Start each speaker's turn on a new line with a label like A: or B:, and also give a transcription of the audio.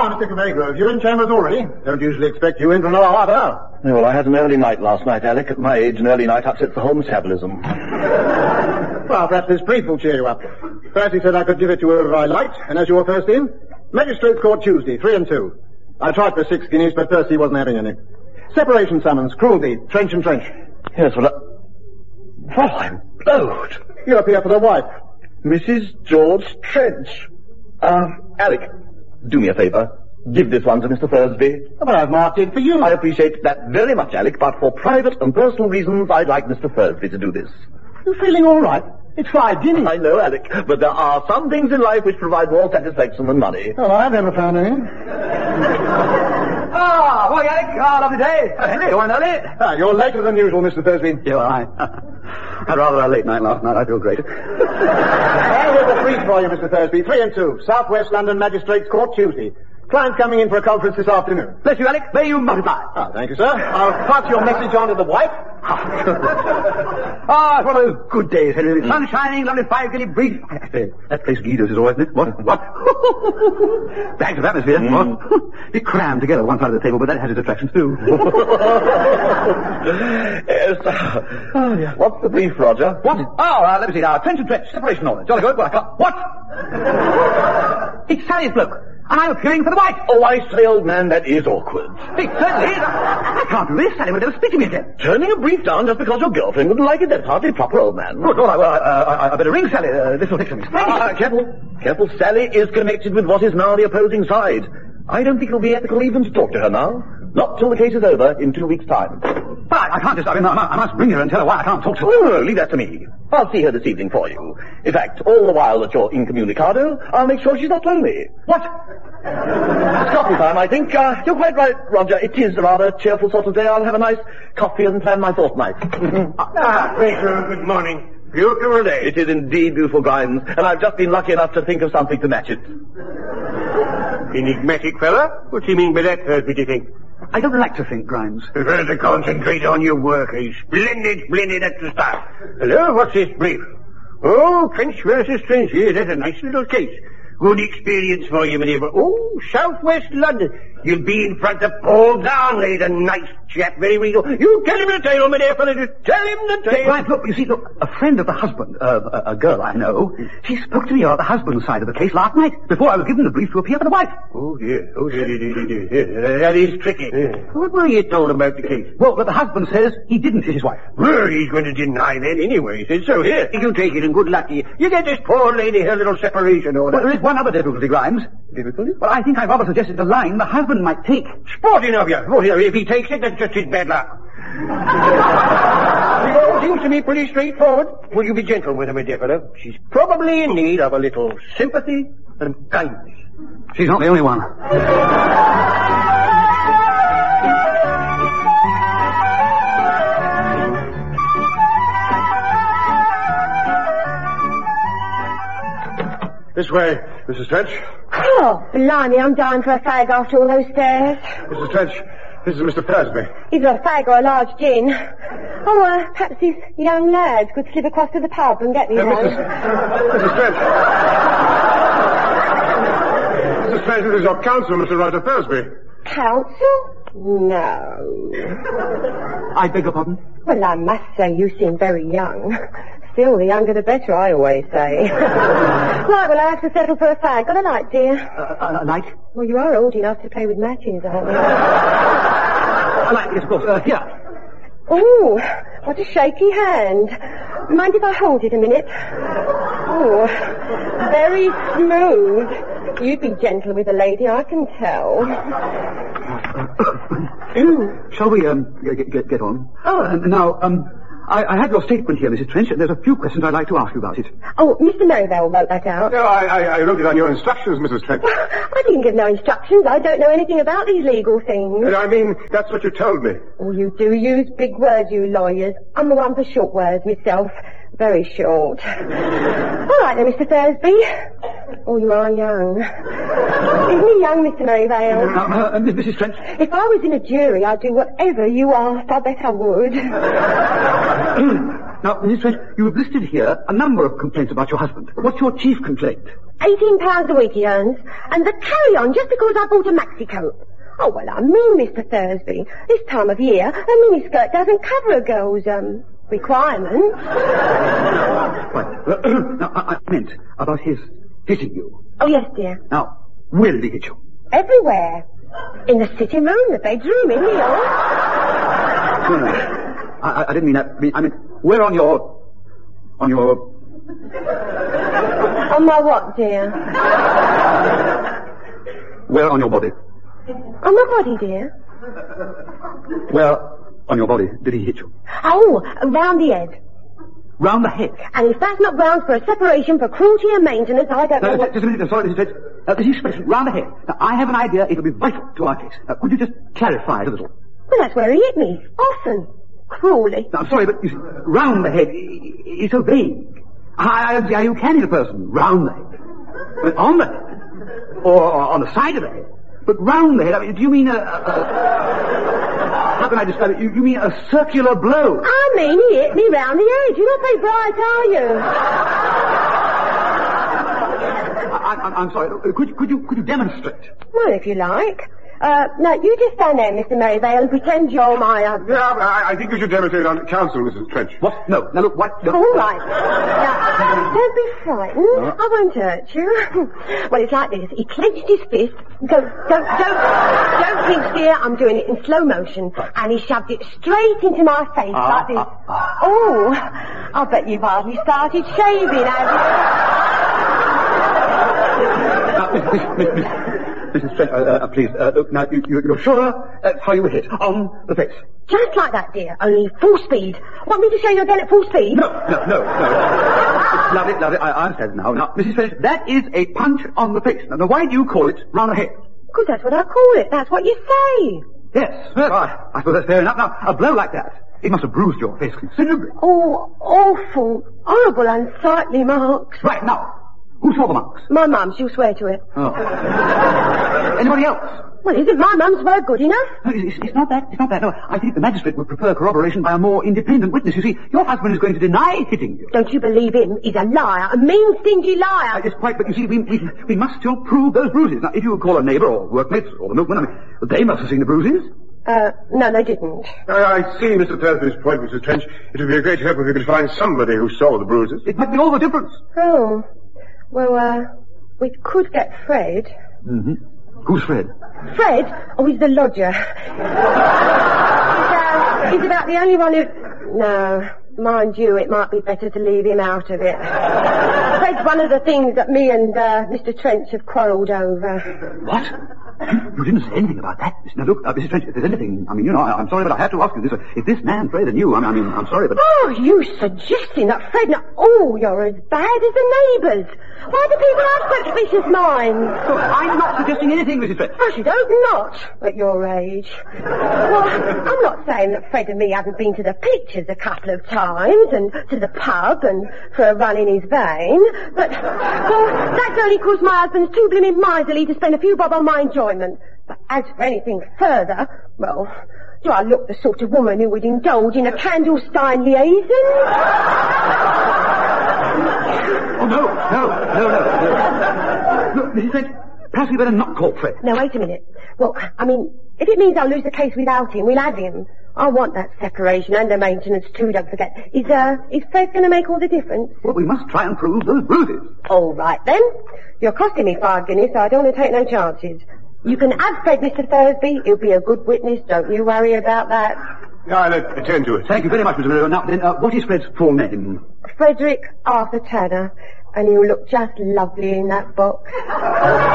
A: Mr. Maygrove, you're in chambers already. Don't usually expect you in for another half hour.
B: Yeah, well, I had an early night last night, Alec. At my age, an early night upsets the whole metabolism.
A: Well, perhaps this brief will cheer you up. First, he said I could give it to whoever I liked, and as you were first in, Magistrates Court Tuesday, 3 and 2. I tried for 6 guineas, but Percy wasn't having any. Separation summons, cruelty, trench and trench.
B: Yes, well, I'm blowed.
A: You appear for the wife.
B: Mrs. George Trench. Alec, do me a favour. Give this one to Mr. Thursby.
A: But I've marked it for you.
B: I appreciate that very much, Alec, but for private and personal reasons, I'd like Mr. Thursby to do this.
A: You feeling all right? It's 5 guineas.
B: I know, Alec, but there are some things in life which provide more satisfaction than money.
A: Oh, I've never found any.
C: Morning, Alec. Lovely day. Henry, you weren't early?
A: You're later than usual, Mr. Thursby.
C: Yeah, well, I had rather a late night last night. I feel great.
A: Here's a brief for you, Mr. Thursby. 3 and 2. South West London Magistrates Court Tuesday. Client's coming in for a conference this afternoon.
C: Bless you, Alec. May you multiply.
A: Thank you, sir. I'll pass your message on to the wife.
C: It's one of those good days, Henry. The sun shining, lovely 5 guinea breeze. That place Guido's is all, isn't it? What? Bags of atmosphere. What? Be crammed together one side of the table, but that has its attractions too.
B: Yes. Yeah. What's the brief, Roger?
C: What? Let me see now. Trench and trench. Separation order. Jolly good. What? It's Sally's bloke. And I'm appearing for the wife.
B: Oh, I say, old man, that is awkward.
C: It certainly is. I can't do this. Sally would never speak to me again.
B: Turning a brief down just because your girlfriend wouldn't like it, that's hardly proper, old man.
C: Good. All right, well, I better ring Sally. This will take some explaining.
B: Careful. Sally is connected with what is now the opposing side. I don't think it'll be ethical even to talk to her now. Not till the case is over in 2 weeks' time.
C: But I can't just, I must ring her and tell her why I can't talk to her.
B: No, leave that to me. I'll see her this evening for you. In fact, all the while that you're incommunicado, I'll make sure she's not lonely.
C: What?
B: It's coffee time, I think. You're quite right, Roger. It is a rather cheerful sort of day. I'll have a nice coffee and plan my fortnight.
A: Baker, good morning. Beautiful day.
B: It is indeed beautiful, Grimes, and I've just been lucky enough to think of something to match it.
A: Enigmatic fella? What's he mean by that, Thursby, do you think?
C: I don't like to think, Grimes.
A: Prefer to concentrate on your work. He's splendid at the start. Hello, what's this brief? Oh, Trench versus Trench. Yeah, that's a nice little case. Good experience for you, my neighbour. Oh, Southwest London. You'll be in front of Paul Darnley, the nice chap, very regal. You tell him the tale, my dear fellow. Just tell him the tale.
C: Right, look, a friend of the husband, a girl I know, she spoke to me about the husband's side of the case last night, before I was given the brief to appear for the wife.
A: Oh, dear. That is tricky. What were you told about the case?
C: Well, but the husband says he didn't hit his wife.
A: Well, he's going to deny that anyway. He said so. Here, you take it and good luck to you. You get this poor lady her little separation order.
C: Well, there is one other difficulty, Grimes.
A: Difficulty?
C: Well, I think I rather suggested the line the husband might take.
A: Sporting of you. Oh, if he takes it, that's just his bad luck. Seems to me pretty straightforward. Will you be gentle with her, my dear fellow? She's probably in need of a little sympathy and kindness.
C: She's not the only one.
A: This way, Mrs. Trench.
D: Oh, blimey, I'm dying for a fag after all those stairs.
A: Mrs. Trench, this is Mr. Thursby.
D: Either a fag or a large gin. Oh, perhaps these young lads could slip across to the pub and get me one.
A: Mrs. Trench. Mrs. Trench, this is your counsel, Mr. Roger Thursby.
D: Counsel? No.
C: I beg your pardon?
D: Well, I must say you seem very young. Still, the younger the better, I always say. Right, well, I have to settle for a fag. Got a light, dear?
C: A light?
D: Well, you are old enough to play with matches, aren't you?
C: A light, yes, of course. Here.
D: Oh, what a shaky hand. Mind if I hold it a minute? Oh, very smooth. You'd be gentle with a lady, I can tell.
C: Shall we, get on?
D: Oh.
C: Now, I have your statement here, Mrs. Trench, and there's a few questions I'd like to ask you about it.
D: Oh, Mr. Merivale wrote that out.
A: No, I wrote it on your instructions, Mrs. Trench.
D: I didn't give no instructions. I don't know anything about these legal things.
A: I mean, that's what you told me.
D: Oh, you do use big words, you lawyers. I'm the one for short words myself. Very short. All right then, Mr. Thursby. Oh, you are young. Isn't he young, Mr. Merivale?
C: Mrs. Trench?
D: If I was in a jury, I'd do whatever you asked. I bet I would.
C: Now, Mrs. Trench, you have listed here a number of complaints about your husband. What's your chief complaint?
D: £18 a week he earns, and the carry-on just because I bought a maxi coat. Oh, well, I mean, Mr. Thursby, this time of year, a miniskirt doesn't cover a girl's, requirements.
C: Right. Now, I meant about his hitting you.
D: Oh, yes, dear.
C: Now, where did he hit you?
D: Everywhere. In the sitting room, the bedroom, in the hall.
C: No. I didn't mean that. I mean, where on your...
D: On my what, dear?
C: Where on your body?
D: On my body, dear.
C: Where on your body did he hit you?
D: Oh, round the head.
C: Round the head?
D: And if that's not grounds for a separation for cruelty and maintenance, I don't know what...
C: Just a minute, sorry, Mrs. Trench. This expression, round the head. Now, I have an idea it'll be vital to our case. Could you just clarify it a little?
D: Well, that's where he hit me. Often. Cruelly.
C: Now, I'm sorry, but you see, round the head is so vague. I don't see how you can hit a person round the head. But on the head. Or on the side of the head. But round the head, I mean, do you mean how can I describe it? You mean a circular blow?
D: I mean, he hit me round the edge. You're not very bright, are you?
C: I'm sorry. Could you demonstrate?
D: Well, if you like. No, you just stand there, Mr. Merivale, and pretend you're my husband.
A: Yeah, I think you should demonstrate on council, Mrs. Trench.
C: What? No. Now, look, what? No.
D: All right. Now, don't be frightened. I won't hurt you. Well, it's like this. He clenched his fist. Don't think, dear. I'm doing it in slow motion. And he shoved it straight into my face like this. Oh, I bet you've hardly started shaving, have
C: you? Mrs. Trench, please, look, now, you're sure that's how you were hit? On the face?
D: Just like that, dear, only full speed. Want me to show you again at full speed?
C: No. Lovely, I understand now. Now, Mrs. Trench, that is a punch on the face. Now, why do you call it round the head?
D: Because that's what I call it. That's what you say.
C: Yes, well, I suppose that's fair enough. Now, a blow like that, it must have bruised your face considerably.
D: Oh, awful, horrible, unsightly marks.
C: Right, now, who saw the marks?
D: My mum, she'll swear to it.
C: Oh. Anybody else?
D: Well, isn't my mum's word good enough?
C: No, it's not that. No, I think the magistrate would prefer corroboration by a more independent witness. You see, your husband is going to deny hitting you.
D: Don't you believe him? He's a liar, a mean, stingy liar.
C: Yes, quite, but you see, we must still prove those bruises. Now, if you would call a neighbour or workmates or the milkman, I mean, they must have seen the bruises.
D: No, they didn't.
A: I see Mr. Thursby's point, Mrs. Trench. It would be a great help if we could find somebody who saw the bruises.
C: It might be all the difference.
D: Oh. Well, we could get Fred.
C: Mm-hmm. Who's Fred?
D: Fred? Oh, he's the lodger. He's about the only one who... No, mind you, it might be better to leave him out of it. Fred's one of the things that me and Mr. Trench have quarrelled over.
C: What? You didn't say anything about that. Now, look, Mrs. Trench, if there's anything... I mean, you know, I'm sorry, but I have to ask you this. If this man, Fred, and you... I'm sorry, but...
D: Oh, you suggesting that Fred... Oh, you're as bad as the neighbours. Why do people have such vicious minds?
C: Look, I'm not suggesting anything, Mrs. Trench.
D: I should hope not, at your age. Well, I'm not saying that Fred and me haven't been to the pictures a couple of times, and to the pub, and for a run in his vein, but, well, that's only because my husband's too blooming miserly to spend a few bob on my enjoyment. But as for anything further, well, do I look the sort of woman who would indulge in a Candlestein liaison?
C: Oh, no. Look, Mrs. Trench, perhaps we better not call Fred.
D: No, wait a minute. Well, I mean, if it means I'll lose the case without him, we'll have him. I want that separation and the maintenance too, don't forget. Is Fred going to make all the difference?
C: Well, we must try and prove those bruises.
D: All right, then. You're costing me 5 guineas, so I don't want to take no chances. You can have Fred, Mr. Thursby. He'll be a good witness. Don't you worry about that.
A: I'll attend to it.
C: Thank you very much, Mr. Miller. Now, then, what is Fred's full name?
D: Frederick Arthur Tanner. And he'll look just lovely in that box.